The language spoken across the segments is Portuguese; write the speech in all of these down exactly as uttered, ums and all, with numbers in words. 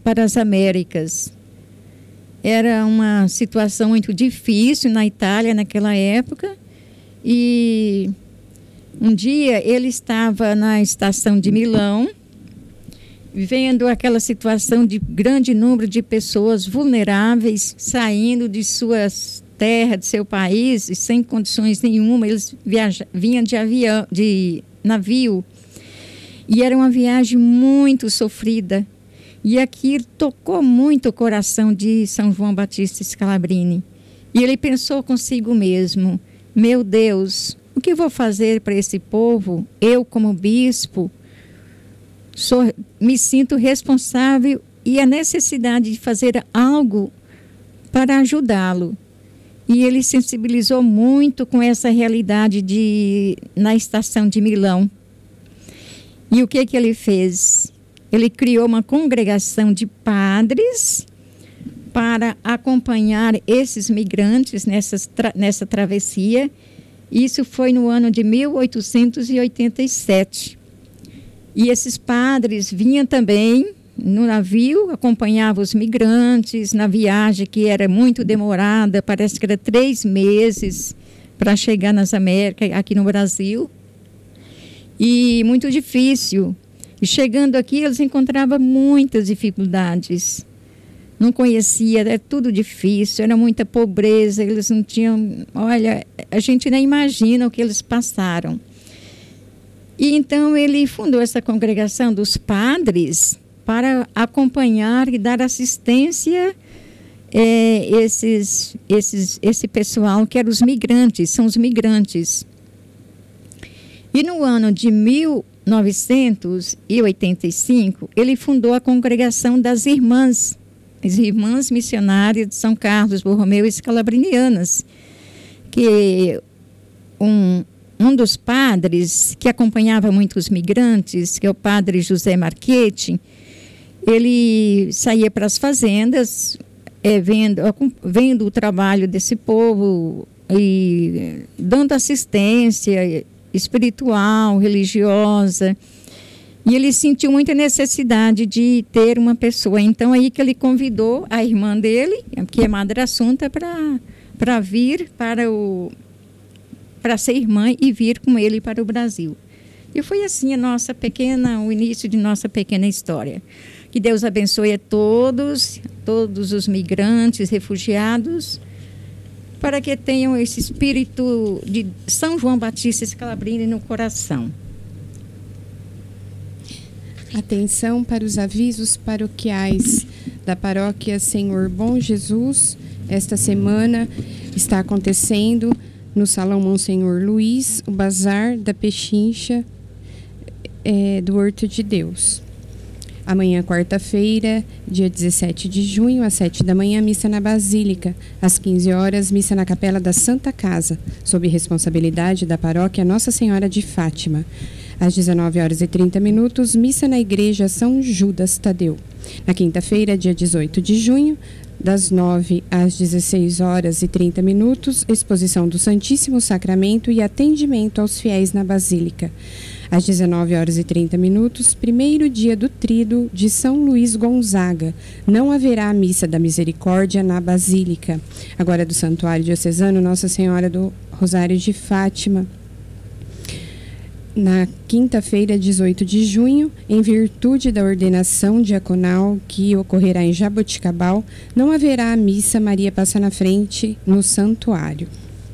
para as Américas. Era uma situação muito difícil na Itália naquela época. E um dia ele estava na estação de Milão, vendo aquela situação de grande número de pessoas vulneráveis saindo de suas terras, de seu país, e sem condições nenhuma. Eles viaja, vinham de avião, de navio, e era uma viagem muito sofrida. E aquilo tocou muito o coração de São João Batista Scalabrini. E ele pensou consigo mesmo: meu Deus, o que vou fazer para esse povo? Eu, como bispo, sou, me sinto responsável e a necessidade de fazer algo para ajudá-lo. E ele sensibilizou muito com essa realidade de, na estação de Milão. E o que, que ele fez? Ele criou uma congregação de padres para acompanhar esses migrantes nessas tra nessa travessia. Isso foi no ano de mil oitocentos e oitenta e sete. E esses padres vinham também no navio, acompanhavam os migrantes na viagem, que era muito demorada, parece que era três meses para chegar nas Américas, aqui no Brasil. E muito difícil. E chegando aqui, eles encontravam muitas dificuldades. Não conhecia, era tudo difícil, era muita pobreza, eles não tinham... Olha, a gente nem imagina o que eles passaram. E então ele fundou essa congregação dos padres para acompanhar e dar assistência é, esses, esses, esse pessoal que eram os migrantes, são os migrantes. E no ano de mil novecentos e oitenta e cinco, ele fundou a Congregação das Irmãs, as Irmãs Missionárias de São Carlos Borromeu e Scalabrinianas, que um, um dos padres que acompanhava muitos migrantes, que é o padre José Marchetti, ele saía para as fazendas, é, vendo, vendo o trabalho desse povo e dando assistência espiritual, religiosa, e ele sentiu muita necessidade de ter uma pessoa. Então aí que ele convidou a irmã dele, que é Madre Assunta, para para vir para o para ser irmã e vir com ele para o Brasil. E foi assim a nossa pequena, o início de nossa pequena história. Que Deus abençoe a todos, todos os migrantes, refugiados, para que tenham esse espírito de São João Batista Scalabrini no coração. Atenção para os avisos paroquiais da paróquia Senhor Bom Jesus. Esta semana está acontecendo no Salão Monsenhor Luiz o Bazar da Pechincha é, do Horto de Deus. Amanhã, quarta-feira, dia dezessete de junho, às sete da manhã, missa na Basílica. Às quinze horas, missa na Capela da Santa Casa, sob responsabilidade da paróquia Nossa Senhora de Fátima. Às dezenove horas e trinta minutos, missa na Igreja São Judas Tadeu. Na quinta-feira, dia dezoito de junho, das nove às dezesseis horas e trinta minutos, exposição do Santíssimo Sacramento e atendimento aos fiéis na Basílica. Às dezenove horas e trinta minutos, primeiro dia do Tríduo de São Luís Gonzaga. Não haverá a missa da Misericórdia na Basílica. Agora do Santuário Diocesano Nossa Senhora do Rosário de Fátima. Na quinta-feira, dezoito de junho, em virtude da ordenação diaconal que ocorrerá em Jaboticabal, não haverá a missa Maria Passa na Frente no santuário.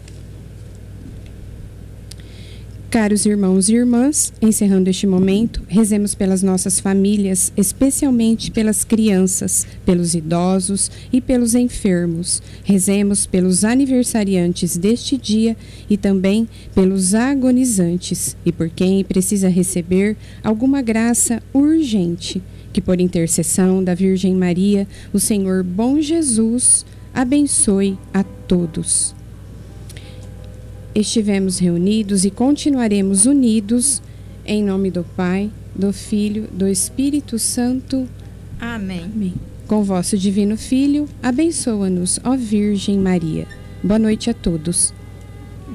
Caros irmãos e irmãs, encerrando este momento, rezemos pelas nossas famílias, especialmente pelas crianças, pelos idosos e pelos enfermos. Rezemos pelos aniversariantes deste dia e também pelos agonizantes e por quem precisa receber alguma graça urgente. Que por intercessão da Virgem Maria, o Senhor Bom Jesus abençoe a todos. Estivemos reunidos e continuaremos unidos em nome do Pai, do Filho, do Espírito Santo. Amém. Amém. Com vosso divino Filho, abençoa-nos, ó Virgem Maria. Boa noite a todos.